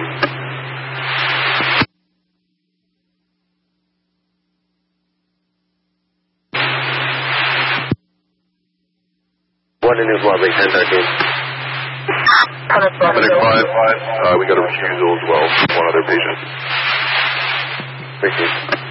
One in News Lovely, 1013. Medic 5, we got a refusal as well from one other patient. Thank you.